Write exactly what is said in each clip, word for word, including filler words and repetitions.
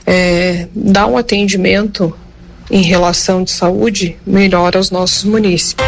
é, dar um atendimento em relação de saúde melhor aos nossos munícipes.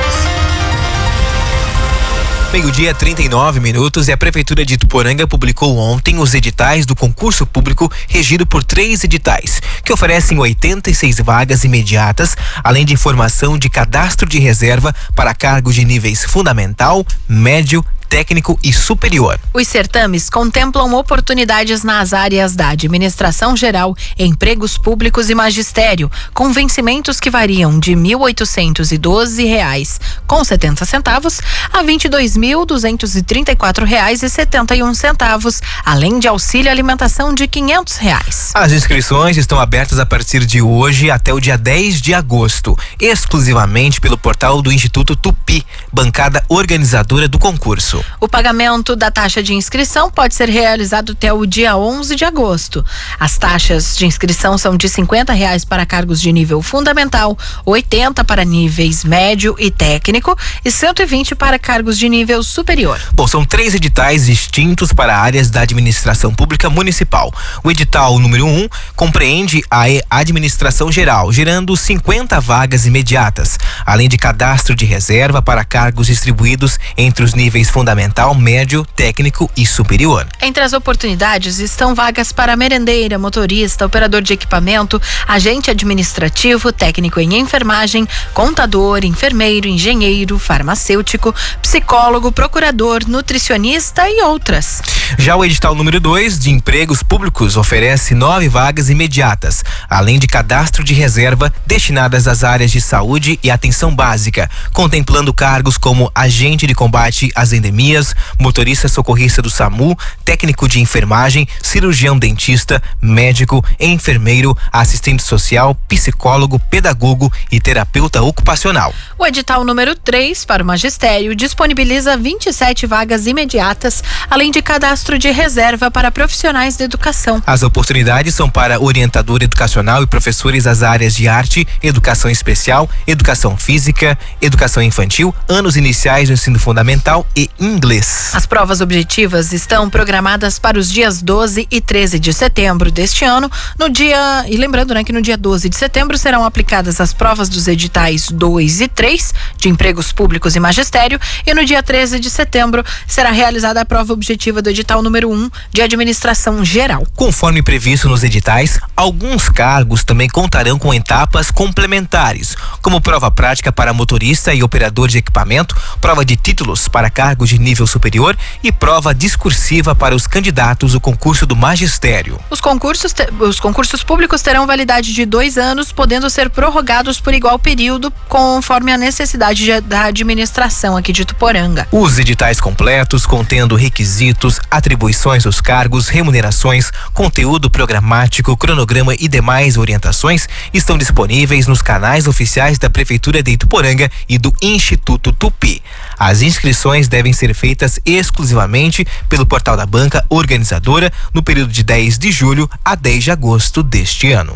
Meio-dia, trinta e nove minutos, e a Prefeitura de Ituporanga publicou ontem os editais do concurso público regido por três editais, que oferecem oitenta e seis vagas imediatas, além de informação de cadastro de reserva para cargos de níveis fundamental, médio, técnico e superior. Os certames contemplam oportunidades nas áreas da administração geral, empregos públicos e magistério, com vencimentos que variam de mil oitocentos e doze reais com setenta centavos a vinte e dois mil duzentos e trinta e quatro reais e setenta e um centavos, além de auxílio alimentação de quinhentos reais. As inscrições estão abertas a partir de hoje até o dia dez de agosto, exclusivamente pelo portal do Instituto Tupi, bancada organizadora do concurso. O pagamento da taxa de inscrição pode ser realizado até o dia onze de agosto. As taxas de inscrição são de cinquenta reais para cargos de nível fundamental, oitenta para níveis médio e técnico e cento e vinte para cargos de nível superior. Bom, são três editais distintos para áreas da administração pública municipal. O edital número um compreende a administração geral, gerando cinquenta vagas imediatas, além de cadastro de reserva para cargos distribuídos entre os níveis fundamental, médio, técnico e superior. Entre as oportunidades estão vagas para merendeira, motorista, operador de equipamento, agente administrativo, técnico em enfermagem, contador, enfermeiro, engenheiro, farmacêutico, psicólogo, procurador, nutricionista e outras. Já o edital número dois de empregos públicos oferece nove vagas imediatas, além de cadastro de reserva destinadas às áreas de saúde e atenção básica, contemplando cargos como agente de combate às endemias, motorista socorrista do SAMU, técnico de enfermagem, cirurgião dentista, médico, enfermeiro, assistente social, psicólogo, pedagogo e terapeuta ocupacional. O edital número três para o magistério disponibiliza vinte e sete vagas imediatas, além de cadastro de reserva para profissionais de educação. As oportunidades são para orientador educacional e professores das áreas de arte, educação especial, educação física, educação infantil, anos iniciais do ensino fundamental e inglês. As provas objetivas estão programadas para os dias doze e treze de setembro deste ano. No dia, e lembrando, né, que no dia doze de setembro serão aplicadas as provas dos editais dois e três de empregos públicos e magistério, e no dia treze de setembro será realizada a prova objetiva do edital número um de administração geral. Conforme previsto nos editais, alguns cargos também contarão com etapas complementares, como prova prática para motorista e operador de equipamento, prova de títulos para cargos de nível superior e prova discursiva para os candidatos do concurso do magistério. Os concursos, te, os concursos públicos terão validade de dois anos, podendo ser prorrogados por igual período, conforme a necessidade de, da administração aqui de Ituporanga. Os editais completos, contendo requisitos, atribuições dos cargos, remunerações, conteúdo programático, cronograma e demais orientações, estão disponíveis nos canais oficiais da Prefeitura de Ituporanga e do Instituto Tupi. As inscrições devem ser feitas exclusivamente pelo portal da banca organizadora no período de dez de julho a dez de agosto deste ano.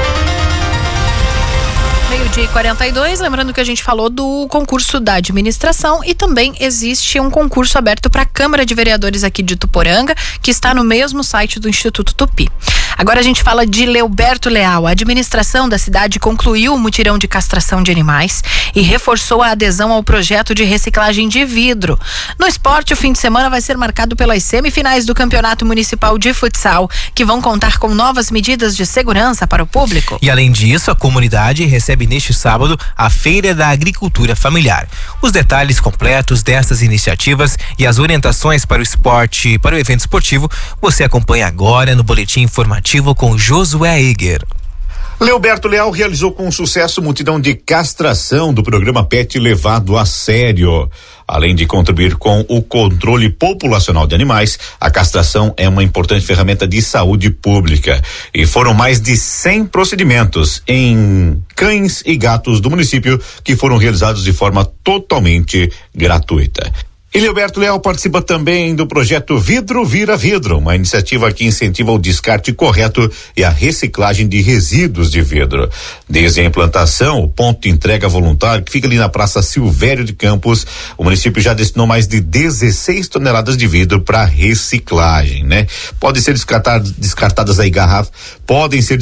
Meio-dia e quarenta e dois, lembrando que a gente falou do concurso da administração e também existe um concurso aberto para a Câmara de Vereadores aqui de Ituporanga, que está no mesmo site do Instituto Tupi. Agora a gente fala de Leoberto Leal. A administração da cidade concluiu o mutirão de castração de animais e reforçou a adesão ao projeto de reciclagem de vidro. No esporte, o fim de semana vai ser marcado pelas semifinais do Campeonato Municipal de Futsal, que vão contar com novas medidas de segurança para o público. E além disso, a comunidade recebe neste sábado a Feira da Agricultura Familiar. Os detalhes completos dessas iniciativas e as orientações para o esporte, para o evento esportivo, você acompanha agora no Boletim Informativo com Josué Eger. Leoberto Leal realizou com sucesso mutirão de castração do programa Pet Levado a Sério. Além de contribuir com o controle populacional de animais, a castração é uma importante ferramenta de saúde pública. E foram mais de cem procedimentos em cães e gatos do município que foram realizados de forma totalmente gratuita. E Leoberto Leal participa também do projeto Vidro Vira Vidro, uma iniciativa que incentiva o descarte correto e a reciclagem de resíduos de vidro. Desde a implantação, o ponto de entrega voluntário, que fica ali na Praça Silvério de Campos, o município já destinou mais de dezesseis toneladas de vidro para reciclagem, né? Podem ser descartadas, descartadas aí garrafas, podem ser